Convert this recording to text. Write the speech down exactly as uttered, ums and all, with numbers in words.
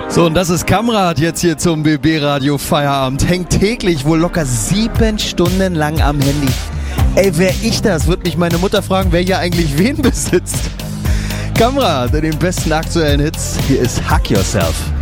So, und das ist Kamrat jetzt hier zum B B-Radio Feierabend. Hängt täglich wohl locker sieben Stunden lang am Handy. Ey, wär ich das, wird mich meine Mutter fragen, wer hier eigentlich wen besitzt. Kamrat, in den besten aktuellen Hits. Hier ist Hack Yourself.